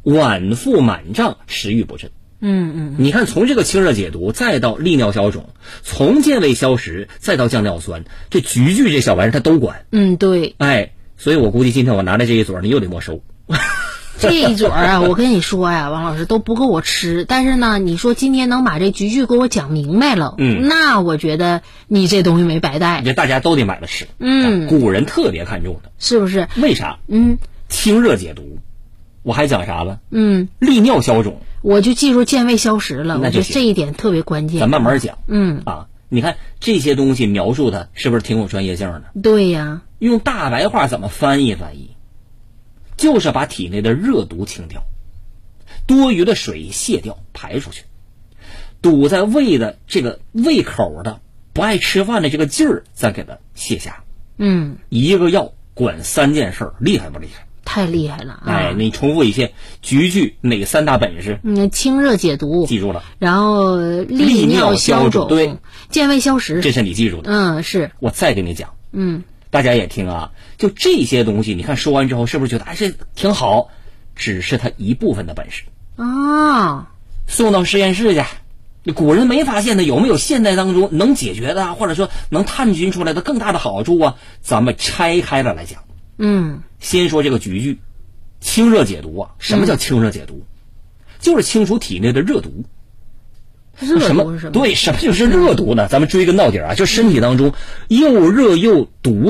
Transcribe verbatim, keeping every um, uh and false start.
脘腹满胀，食欲不振。 嗯嗯， 你看，从这个清热解毒，再到利尿消肿，从健胃消食，再到降尿酸，这菊苣这小玩意儿它都管。 嗯，对。 哎，所以我估计今天我拿来这一撮，你又得没收。 这一撮啊，我跟你说呀，王老师都不够我吃。但是呢，你说今天能把这菊苣给我讲明白了， 嗯， 那我觉得你这东西没白带。 这大家都得买了吃。 嗯， 古人特别看重的， 是不是？ 为啥？ 嗯， 清热解毒。我还讲啥了？ 嗯， 利尿消肿。 我就记住健胃消食了，我觉得这一点特别关键。 咱慢慢讲。 嗯啊，你看这些东西描述的是不是挺有专业性的？ 对呀。 用大白话怎么翻译翻译？就是把体内的热毒清掉，多余的水泄掉排出去，堵在胃的这个胃口的不爱吃饭的这个劲儿再给它卸下。 嗯， 一个药管三件事儿，厉害不厉害？ 太厉害了啊！ 哎，你重复一下，菊苣哪三大本事？ 嗯，清热解毒， 记住了。 然后利尿消肿， 对， 健胃消食， 这是你记住的。 嗯，是。 我再给你讲。 嗯， 大家也听啊，就这些东西，你看说完之后，是不是觉得哎这挺好？只是它一部分的本事啊。 送到实验室去，古人没发现的，有没有现代当中能解决的，或者说能探寻出来的更大的好处啊？咱们拆开了来讲。 嗯， 先说这个菊苣，清热解毒啊。什么叫清热解毒？嗯、就是清除体内的热毒。 热毒什么？对，什么就是热毒呢？咱们追根到底啊，就身体当中又热又毒